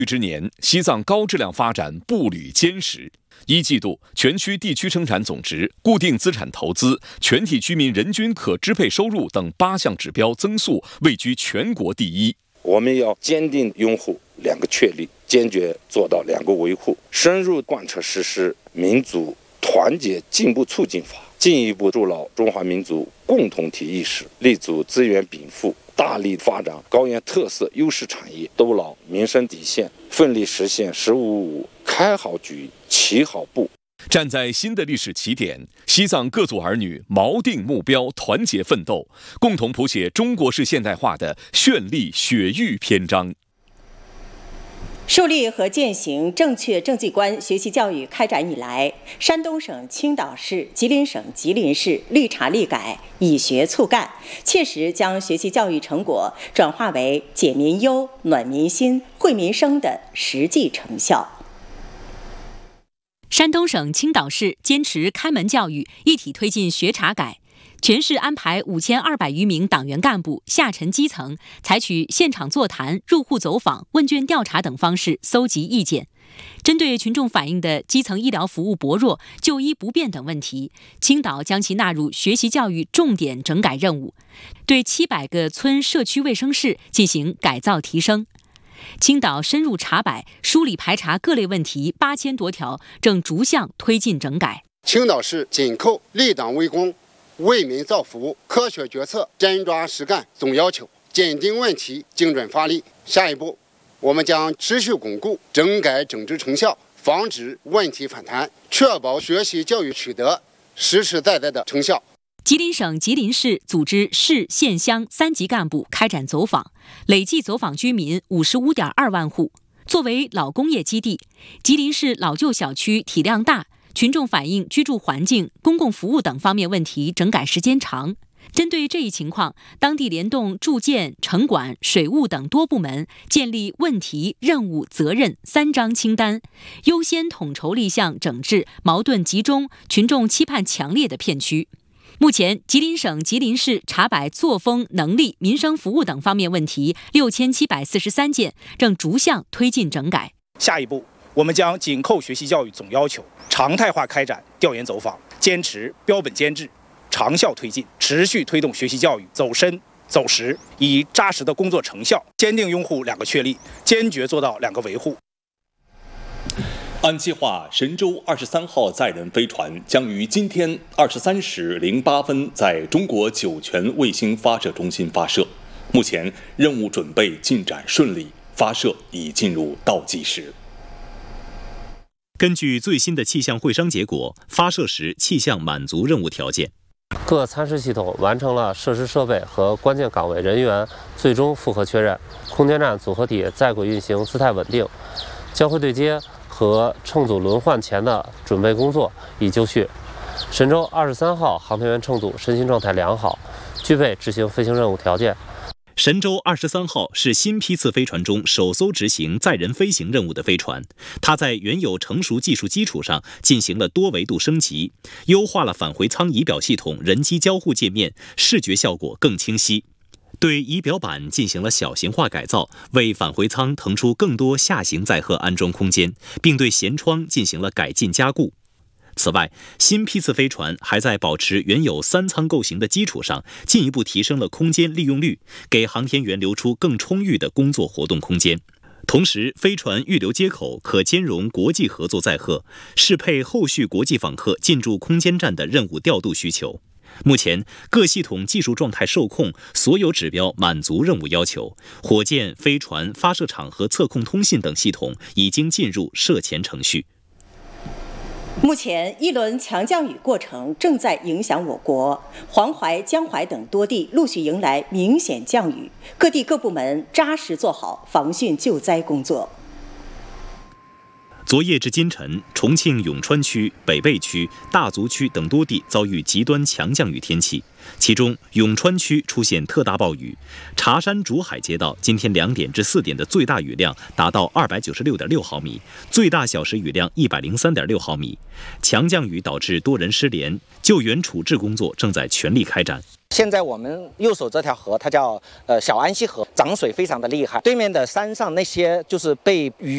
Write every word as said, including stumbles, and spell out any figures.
之年，西藏高质量发展步履坚实。一季度，全区地区生产总值、固定资产投资、全体居民人均可支配收入等八项指标增速位居全国第一。 我们要坚定拥护两个确立，坚决做到两个维护，深入贯彻实施民族团结进步促进法，进一步筑牢中华民族共同体意识，立足资源禀赋，大力发展高原特色优势产业，兜牢民生底线，奋力实现“十五五”开好局、起好步。 站在新的历史起点，西藏各族儿女锚定目标，团结奋斗，共同谱写中国式现代化的绚丽雪域篇章。 树立和践行正确政绩观学习教育开展以来，山东省青岛市、吉林省吉林市立查立改，以学促干，切实将学习教育成果转化为解民忧、暖民心、惠民生的实际成效。 山东省青岛市坚持开门教育，一体推进学查改，全市安排五千二百余名党员干部下沉基层，采取现场座谈、入户走访、问卷调查等方式搜集意见。针对群众反映的基层医疗服务薄弱、就医不便等问题，青岛将其纳入学习教育重点整改任务，对七百个村社区卫生室进行改造提升。青岛深入查摆、梳理排查各类问题八千多条，正逐项推进整改。 青岛市紧扣立党为公、为民造福、科学决策、真抓实干总要求，紧盯问题，精准发力。下一步，我们将持续巩固整改整治成效，防止问题反弹，确保学习教育取得实实在在的成效。 吉林省吉林市组织市县乡三级干部开展走访，累计走访居民 五十五点二万户。作为老工业基地，吉林市老旧小区体量大，群众反映居住环境、公共服务等方面问题整改时间长。针对这一情况，当地联动住建、城管、水务等多部门，建立问题、任务、责任三张清单，优先统筹立项整治矛盾集中、群众期盼强烈的片区。目前，吉林省吉林市查摆作风、能力、民生服务等方面问题六千七百四十三件，正逐项推进整改。 下一步，我们将紧扣学习教育总要求，常态化开展调研走访，坚持标本兼治，长效推进，持续推动学习教育走深走实，以扎实的工作成效，坚定拥护两个确立，坚决做到两个维护。 按计划，神舟二十三号载人飞船将于今天二十三时零八分在中国酒泉卫星发射中心发射。目前任务准备进展顺利，发射已进入倒计时。根据最新的气象会商结果，发射时气象满足任务条件。 各参试系统完成了设施设备和关键岗位人员最终复核确认，空间站组合体在轨运行姿态稳定，交会对接和乘组轮换前的准备工作已就绪。神舟二十三号航天员乘组身心状态良好，具备执行飞行任务条件。 神舟二十三号是新批次飞船中首艘执行载人飞行任务的飞船，它在原有成熟技术基础上进行了多维度升级，优化了返回舱仪表系统人机交互界面，视觉效果更清晰。对仪表板进行了小型化改造，为返回舱腾出更多下行载荷安装空间，并对舷窗进行了改进加固。此外，新批次飞船还在保持原有三舱构型的基础上，进一步提升了空间利用率，给航天员留出更充裕的工作活动空间。同时，飞船预留接口可兼容国际合作载荷，适配后续国际访客进驻空间站的任务调度需求。目前，各系统技术状态受控，所有指标满足任务要求。火箭、飞船、发射场和测控通信等系统已经进入射前程序。 目前，一轮强降雨过程正在影响我国，黄淮、江淮等多地陆续迎来明显降雨，各地各部门扎实做好防汛救灾工作。 昨夜至今晨，重庆永川区、北碚区、大足区等多地遭遇极端强降雨天气，其中永川区出现特大暴雨，茶山竹海街道今天两点至四点的最大雨量达到二百九十六点六毫米，最大小时雨量一百零三点六毫米。强降雨导致多人失联，救援处置工作正在全力开展。 现在我们右手这条河，它叫呃小安溪河，涨水非常的厉害。对面的山上那些就是被雨